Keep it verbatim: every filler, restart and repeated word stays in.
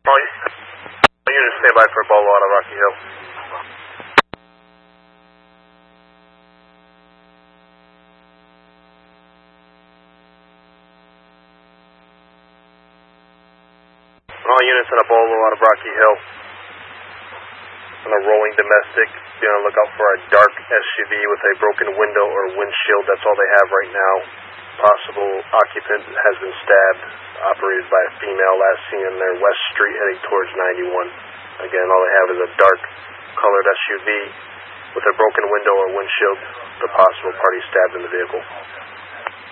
All units stand by for a bolo out of Rocky Hill. All units in a bolo out of Rocky Hill. On a rolling domestic, be on the lookout for a dark S U V with a broken window or windshield. That's all they have right now. Possible occupant has been stabbed, operated by a female, last seen in their West Street heading towards ninety-one. Again, all they have is a dark colored S U V with a broken window or windshield. The possible party stabbed in the vehicle.